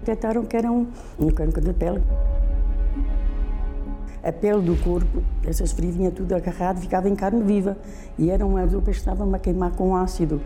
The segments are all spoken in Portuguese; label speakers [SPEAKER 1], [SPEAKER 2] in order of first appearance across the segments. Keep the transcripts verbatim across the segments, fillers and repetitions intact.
[SPEAKER 1] detectaram que era um, um cancro de pele. A pele do corpo, essas feridas, vinha tudo agarrado, ficava em carne viva. E era uma dor que estava-me a queimar com ácido.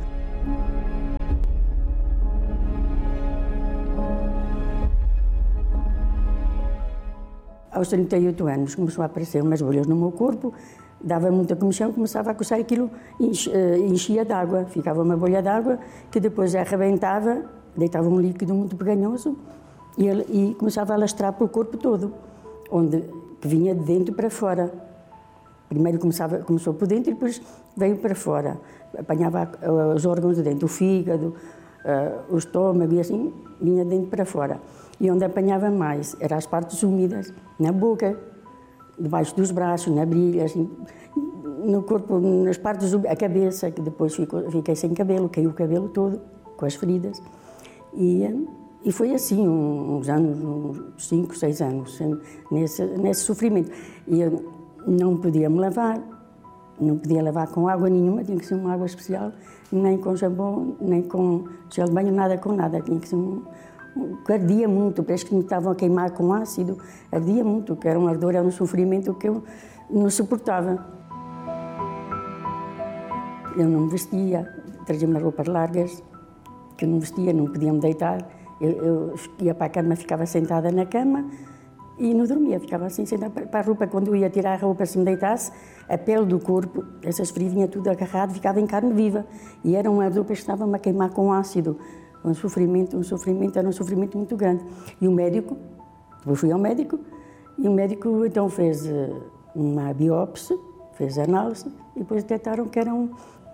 [SPEAKER 1] Aos trinta e oito anos começou a aparecer umas bolhas no meu corpo, dava muita comichão, começava a coçar aquilo, enchia de água, ficava uma bolha de água que depois arrebentava, deitava um líquido muito peganhoso e, ele, e começava a alastrar pelo corpo todo, onde que vinha de dentro para fora. Primeiro começava, começou por dentro e depois veio para fora. Apanhava os órgãos de dentro, o fígado, o estômago e assim, vinha de dentro para fora. E onde apanhava mais eram as partes úmidas, na boca, debaixo dos braços, na brilha, assim, no corpo, nas partes úmidas, a cabeça, que depois ficou, fiquei sem cabelo, caiu o cabelo todo, com as feridas. E, e foi assim, uns anos, uns cinco, seis anos, nesse, nesse sofrimento. E eu não podia me lavar, não podia lavar com água nenhuma, tinha que ser uma água especial, nem com shampoo, nem com gel de banho, nada com nada, tinha que ser um... que ardia muito, parece que me estavam a queimar com ácido, ardia muito, que era um ardor, era um sofrimento que eu não suportava. Eu não me vestia, trazia-me roupas largas, que eu não vestia, não podia me deitar. Eu, eu ia para a cama, ficava sentada na cama e não dormia, ficava assim sentada para a roupa. Quando eu ia tirar a roupa, se me deitasse, a pele do corpo, essas feridas, vinha tudo agarrado, ficava em carne viva. E era um ardor que estava-me a queimar com ácido. Um sofrimento, um sofrimento, era um sofrimento muito grande. E o médico, depois fui ao médico, e o médico então fez uma biópsia, fez análise, e depois detectaram que era um,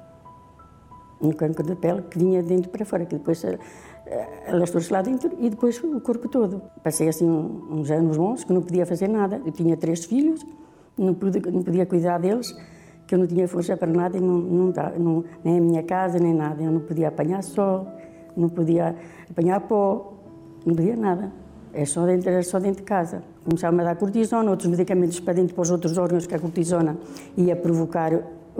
[SPEAKER 1] um cancro de pele que vinha dentro para fora, que depois alastrou-se lá dentro e depois o corpo todo. Passei assim uns anos bons, que não podia fazer nada. Eu tinha três filhos, não podia, não podia cuidar deles, que eu não tinha força para nada, e não, não, não, nem a minha casa, nem nada. Eu não podia apanhar sol, não podia apanhar pó, não podia nada. É só dentro, era só dentro de casa. Começava a dar cortisona, outros medicamentos para dentro, para os outros órgãos, que a cortisona ia provocar,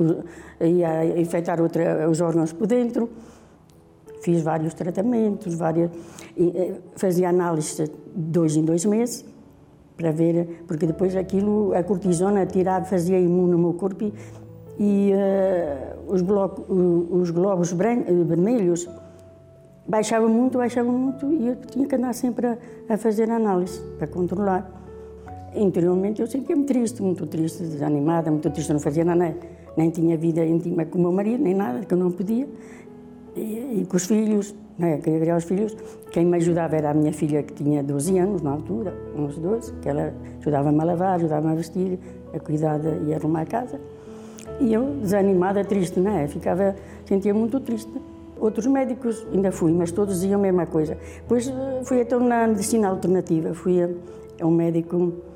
[SPEAKER 1] ia infectar outra, os órgãos por dentro. Fiz vários tratamentos, várias, fazia análise de dois em dois meses, para ver, porque depois aquilo, a cortisona tirava, fazia imune no meu corpo e, e uh, os, bloco, os globos brancos, vermelhos baixavam muito, baixavam muito e eu tinha que andar sempre a, a fazer análise para controlar. Interiormente eu sentia-me triste, muito triste, desanimada, muito triste, eu não fazia nada, nem tinha vida íntima com o meu marido, nem nada, que eu não podia. E, e com os filhos, né, queria criar os filhos, quem me ajudava era a minha filha que tinha doze anos na altura, uns doze, que ela ajudava-me a lavar, ajudava-me a vestir, a cuidar de, e a arrumar a casa. E eu, desanimada, triste, né, ficava, sentia muito triste. Outros médicos ainda fui, mas todos diziam a mesma coisa. Depois fui então na medicina alternativa, fui a, a um médico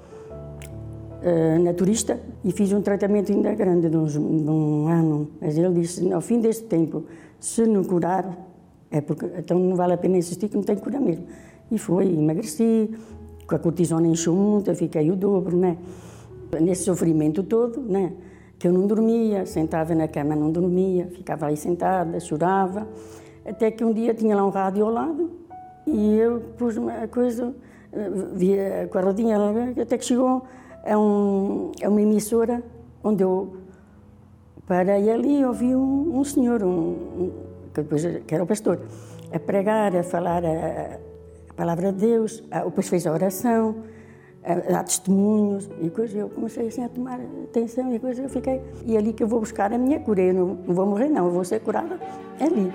[SPEAKER 1] uh, naturista e fiz um tratamento ainda grande de, uns, de um ano. Mas ele disse, ao fim deste tempo, se não curar, é porque então não vale a pena insistir que não tem que curar mesmo. E foi, emagreci, com a cortisona encheu muito, eu fiquei o dobro, né? Nesse sofrimento todo, né? Que eu não dormia, sentava na cama, não dormia, ficava aí sentada, chorava, até que um dia tinha lá um rádio ao lado e eu pus uma coisa, via com a rodinha, até que chegou a, um, a uma emissora onde eu parei ali e ouvi um, um senhor, um, um, que, depois, que era o pastor, a pregar, a falar a, a palavra de Deus, a, depois fez a oração, a dar testemunhos e coisa. Eu comecei assim a tomar atenção e coisa, eu fiquei, e é ali que eu vou buscar a minha cura, eu não, não vou morrer não, eu vou ser curada ali.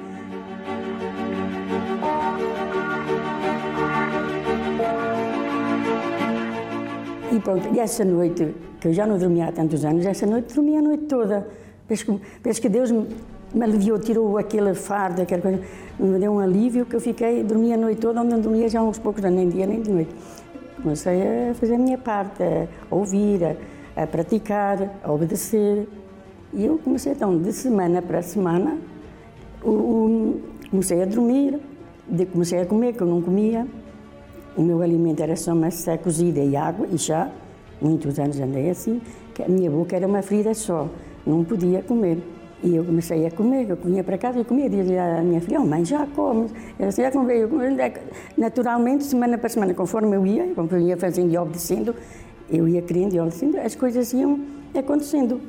[SPEAKER 1] E pronto, e essa noite, que eu já não dormia há tantos anos, essa noite dormia a noite toda. Penso que, penso que Deus me, me aliviou, tirou aquele fardo, aquela coisa, me deu um alívio que eu fiquei, dormia a noite toda, onde não dormia já uns poucos, nem dia nem de noite. Comecei a fazer a minha parte, a ouvir, a, a praticar, a obedecer. E eu comecei então, de semana para semana, o, o, comecei a dormir, de, comecei a comer, que eu não comia. O meu alimento era só massa cozida e água e chá. Muitos anos andei assim, que a minha boca era uma ferida só, não podia comer. E eu comecei a comer, eu vinha para casa e comia, dizia à minha filha, oh mãe, já comes. Eu disse, já comi. Naturalmente, semana para semana, conforme eu ia, conforme eu ia fazendo e obedecendo, eu ia querendo e obedecendo, as coisas iam acontecendo.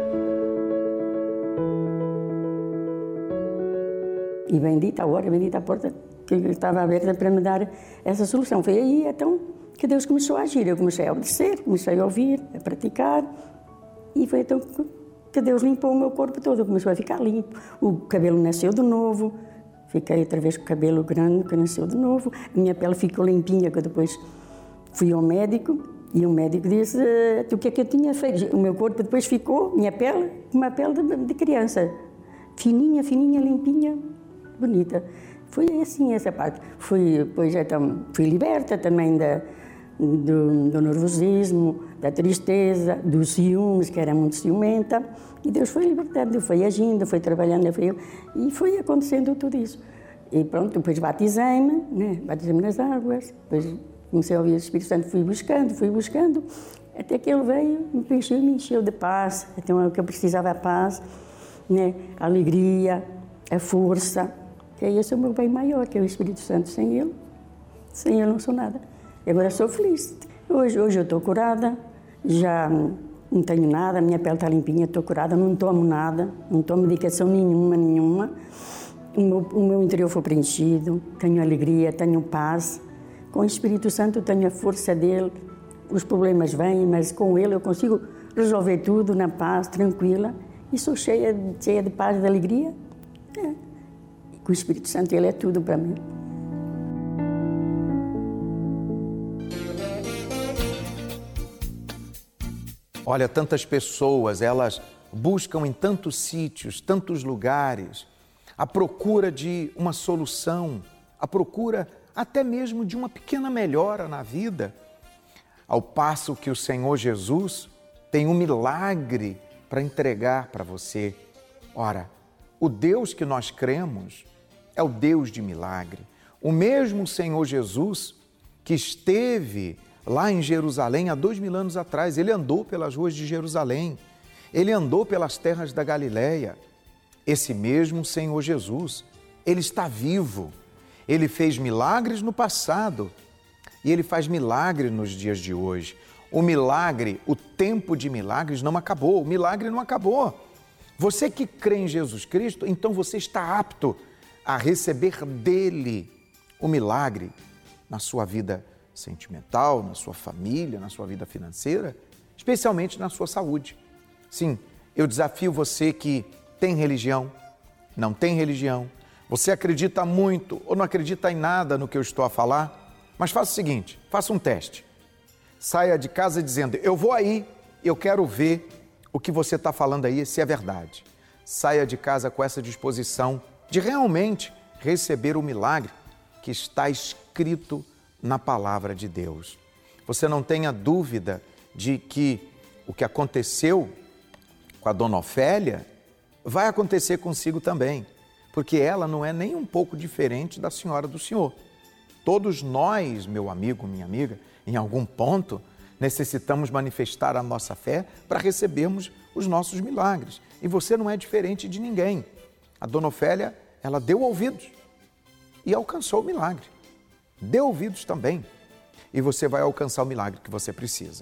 [SPEAKER 1] E bendita a hora, bendita a porta que estava aberta para me dar essa solução. Foi aí, então, que Deus começou a agir. Eu comecei a obedecer, comecei a ouvir, a praticar, e foi então que Deus limpou o meu corpo todo, começou a ficar limpo. O cabelo nasceu de novo, fiquei outra vez com o cabelo grande, que nasceu de novo. A minha pele ficou limpinha, que eu depois fui ao médico, e o médico disse o que é que eu tinha feito. O meu corpo depois ficou, minha pele, uma pele de, de criança, fininha, fininha, limpinha, bonita. Foi assim essa parte. Fui, depois, então, fui liberta também da, do, do nervosismo, da tristeza, dos ciúmes, que era muito ciumenta, e Deus foi libertando, foi agindo, foi trabalhando, foi, e foi acontecendo tudo isso. E pronto, depois batizei-me, né? Batizei-me nas águas, depois comecei a ouvir o Espírito Santo, fui buscando, fui buscando, até que ele veio, me encheu, me encheu de paz. Então, o que eu precisava, a paz, né? A alegria, a força. E esse é o meu bem maior, que é o Espírito Santo. Sem ele, sem ele não sou nada. E agora sou feliz. Hoje, hoje eu estou curada, já não tenho nada, a minha pele está limpinha, estou curada, não tomo nada, não tomo medicação nenhuma, nenhuma. O meu, o meu interior foi preenchido, tenho alegria, tenho paz. Com o Espírito Santo tenho a força dele, os problemas vêm, mas com ele eu consigo resolver tudo na paz, tranquila, e sou cheia, cheia de paz e de alegria. É. O Espírito Santo, ele é tudo para mim.
[SPEAKER 2] Olha, tantas pessoas, elas buscam em tantos sítios, tantos lugares, a procura de uma solução, a procura até mesmo de uma pequena melhora na vida, ao passo que o Senhor Jesus tem um milagre para entregar para você. Ora, o Deus que nós cremos é o Deus de milagre. O mesmo Senhor Jesus que esteve lá em Jerusalém há dois mil anos atrás, ele andou pelas ruas de Jerusalém, ele andou pelas terras da Galileia. Esse mesmo Senhor Jesus, ele está vivo, ele fez milagres no passado e ele faz milagre nos dias de hoje. O milagre, o tempo de milagres não acabou, o milagre não acabou. Você que crê em Jesus Cristo, então você está apto a receber dele o milagre na sua vida sentimental, na sua família, na sua vida financeira, especialmente na sua saúde. Sim, eu desafio você que tem religião, não tem religião, você acredita muito ou não acredita em nada no que eu estou a falar, mas faça o seguinte, faça um teste. Saia de casa dizendo, eu vou aí, eu quero ver o que você está falando aí, se é verdade. Saia de casa com essa disposição de realmente receber o milagre que está escrito na palavra de Deus. Você não tenha dúvida de que o que aconteceu com a dona Ofélia vai acontecer consigo também, porque ela não é nem um pouco diferente da senhora do Senhor. Todos nós, meu amigo, minha amiga, em algum ponto, necessitamos manifestar a nossa fé para recebermos os nossos milagres. E você não é diferente de ninguém. A dona Ofélia, ela deu ouvidos e alcançou o milagre. Dê ouvidos também e você vai alcançar o milagre que você precisa.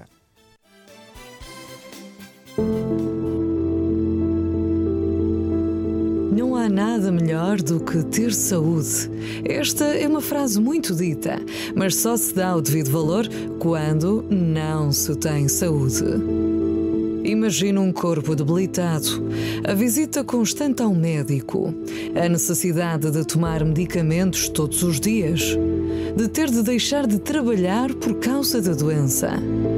[SPEAKER 3] Não há nada melhor do que ter saúde. Esta é uma frase muito dita, mas só se dá o devido valor quando não se tem saúde. Imagina um corpo debilitado, a visita constante ao médico, a necessidade de tomar medicamentos todos os dias, de ter de deixar de trabalhar por causa da doença.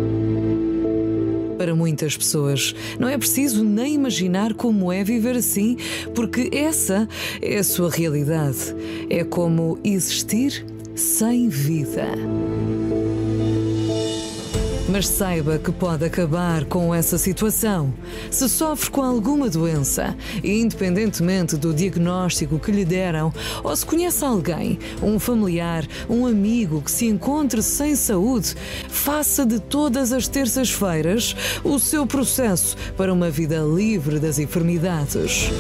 [SPEAKER 3] Para muitas pessoas, não é preciso nem imaginar como é viver assim, porque essa é a sua realidade. É como existir sem vida. Mas saiba que pode acabar com essa situação. Se sofre com alguma doença, independentemente do diagnóstico que lhe deram, ou se conhece alguém, um familiar, um amigo que se encontre sem saúde, faça de todas as terças-feiras o seu processo para uma vida livre das enfermidades.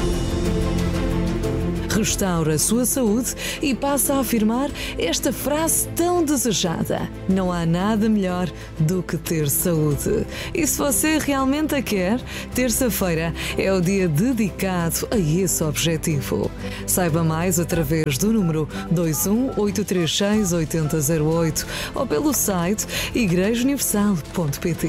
[SPEAKER 3] Restaura a sua saúde e passa a afirmar esta frase tão desejada: não há nada melhor do que ter saúde. E se você realmente a quer, terça-feira é o dia dedicado a esse objetivo. Saiba mais através do número dois um oito três seis oito zero zero oito ou pelo site igreja universal ponto pt.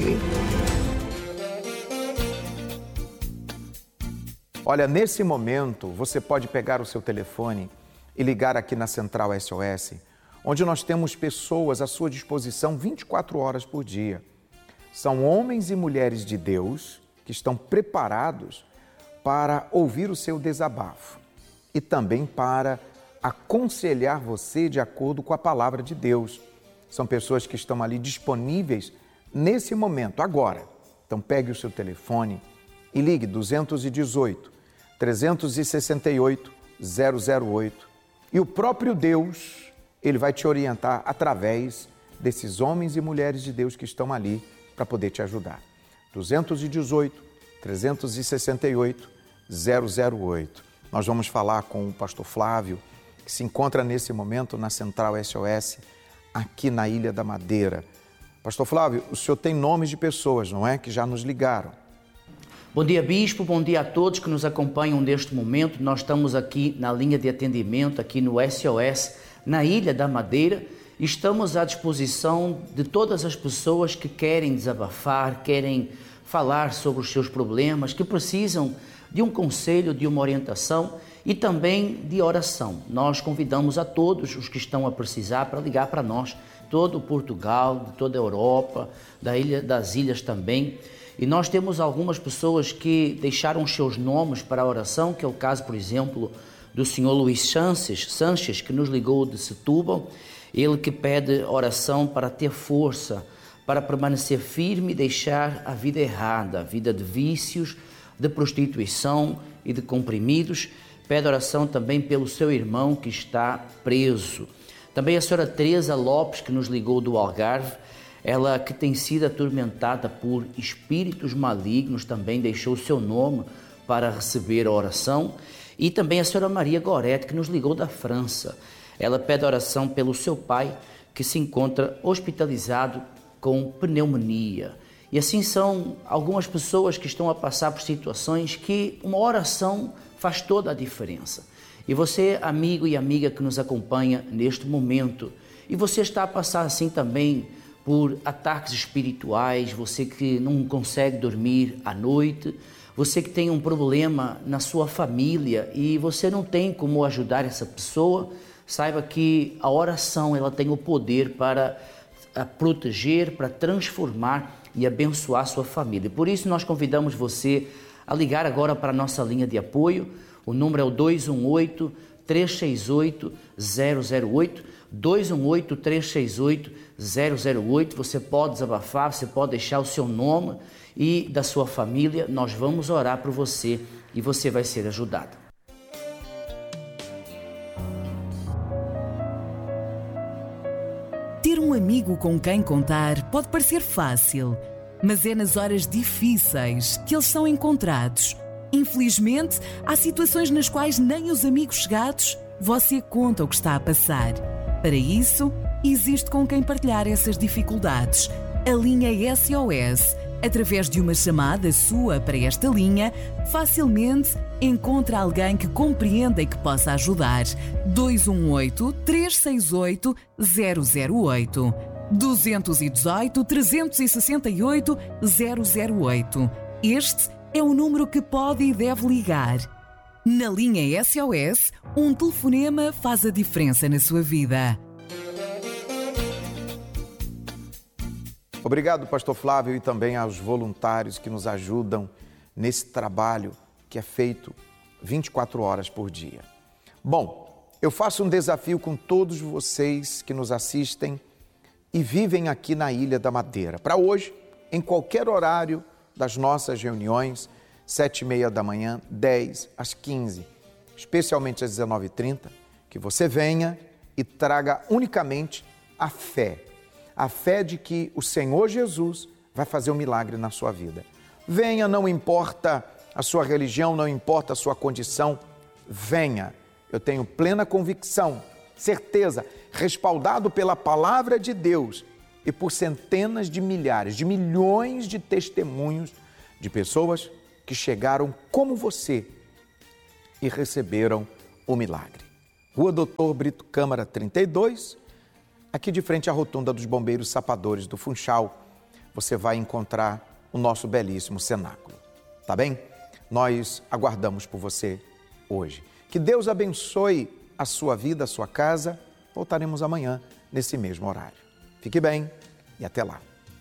[SPEAKER 2] Olha, nesse momento, você pode pegar o seu telefone e ligar aqui na Central S O S, onde nós temos pessoas à sua disposição vinte e quatro horas por dia. São homens e mulheres de Deus que estão preparados para ouvir o seu desabafo e também para aconselhar você de acordo com a palavra de Deus. São pessoas que estão ali disponíveis nesse momento, agora. Então pegue o seu telefone e ligue duzentos e dezoito, trezentos e sessenta e oito, zero zero oito. E o próprio Deus, Ele vai te orientar através desses homens e mulheres de Deus que estão ali para poder te ajudar. duzentos e dezoito, trezentos e sessenta e oito, zero zero oito. Nós vamos falar com o pastor Flávio, que se encontra nesse momento na Central S O S, aqui na Ilha da Madeira. Pastor Flávio, o senhor tem nomes de pessoas, não é? Que já nos ligaram.
[SPEAKER 4] Bom dia, Bispo. Bom dia a todos que nos acompanham neste momento. Nós estamos aqui na linha de atendimento, aqui no S O S, na Ilha da Madeira. Estamos à disposição de todas as pessoas que querem desabafar, querem falar sobre os seus problemas, que precisam de um conselho, de uma orientação e também de oração. Nós convidamos a todos os que estão a precisar para ligar para nós, todo Portugal, de toda a Europa, da ilha, das ilhas também. E nós temos algumas pessoas que deixaram os seus nomes para a oração, que é o caso, por exemplo, do senhor Luís Sanches, Sanches, que nos ligou de Setúbal. Ele que pede oração para ter força, para permanecer firme e deixar a vida errada, a vida de vícios, de prostituição e de comprimidos. Pede oração também pelo seu irmão que está preso. Também a senhora Teresa Lopes, que nos ligou do Algarve. Ela que tem sido atormentada por espíritos malignos, também deixou o seu nome para receber a oração. E também a senhora Maria Gorete, que nos ligou da França. Ela pede oração pelo seu pai, que se encontra hospitalizado com pneumonia. E assim são algumas pessoas que estão a passar por situações que uma oração faz toda a diferença. E você, amigo e amiga que nos acompanha neste momento, e você está a passar assim também por ataques espirituais, você que não consegue dormir à noite, você que tem um problema na sua família e você não tem como ajudar essa pessoa, saiba que a oração ela tem o poder para proteger, para transformar e abençoar a sua família. Por isso nós convidamos você a ligar agora para a nossa linha de apoio. O número é o dois um oito, três seis oito, zero zero oito, dois um oito, três seis oito, zero zero oito. Você pode desabafar, você pode deixar o seu nome e da sua família. Nós vamos orar por você e você vai ser ajudado.
[SPEAKER 5] Ter um amigo com quem contar pode parecer fácil, mas é nas horas difíceis que eles são encontrados. Infelizmente, há situações nas quais nem os amigos chegados você conta o que está a passar. Para isso, existe com quem partilhar essas dificuldades. A linha S O S, através de uma chamada sua para esta linha, facilmente encontra alguém que compreenda e que possa ajudar. dois um oito, três seis oito, zero zero oito. dois um oito, três seis oito, zero zero oito. Este é o número que pode e deve ligar. Na linha S O S, um telefonema faz a diferença na sua vida.
[SPEAKER 2] Obrigado, pastor Flávio, e também aos voluntários que nos ajudam nesse trabalho que é feito vinte e quatro horas por dia. Bom, eu faço um desafio com todos vocês que nos assistem e vivem aqui na Ilha da Madeira. Para hoje, em qualquer horário das nossas reuniões, sete e meia da manhã, dez às quinze, especialmente às dezenove e trinta, que você venha e traga unicamente a fé. A fé de que o Senhor Jesus vai fazer um milagre na sua vida. Venha, não importa a sua religião, não importa a sua condição, venha. Eu tenho plena convicção, certeza, respaldado pela palavra de Deus e por centenas de milhares, de milhões de testemunhos de pessoas que chegaram como você e receberam o milagre. Rua Doutor Brito Câmara trinta e dois, aqui de frente à rotunda dos Bombeiros Sapadores do Funchal, você vai encontrar o nosso belíssimo cenáculo. Tá bem? Nós aguardamos por você hoje. Que Deus abençoe a sua vida, a sua casa. Voltaremos amanhã nesse mesmo horário. Fique bem e até lá.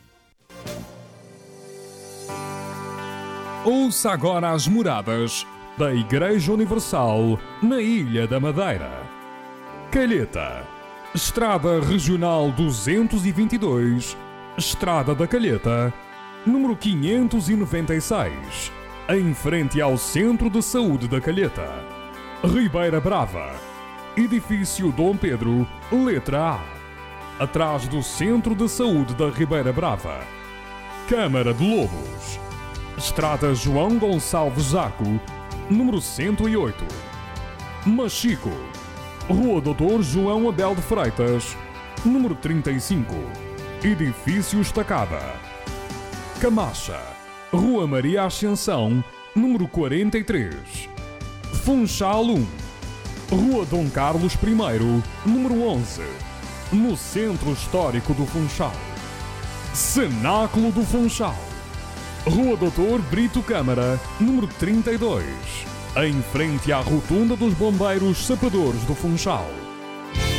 [SPEAKER 6] Ouça agora as moradas da Igreja Universal na Ilha da Madeira. Calheta, Estrada Regional duzentos e vinte e dois, Estrada da Calheta, número quinhentos e noventa e seis, em frente ao Centro de Saúde da Calheta. Ribeira Brava, Edifício Dom Pedro, letra A, atrás do Centro de Saúde da Ribeira Brava. Câmara de Lobos, Estrada João Gonçalves Zaco, número cento e oito. Machico, Rua Doutor João Abel de Freitas, número trinta e cinco, Edifício Estacada. Camacha, Rua Maria Ascensão, número quarenta e três. Funchal um, Rua Dom Carlos primeiro, número onze, no Centro Histórico do Funchal. Cenáculo do Funchal, Rua Doutor Brito Câmara, número trinta e dois, em frente à rotunda dos Bombeiros Sapadores do Funchal.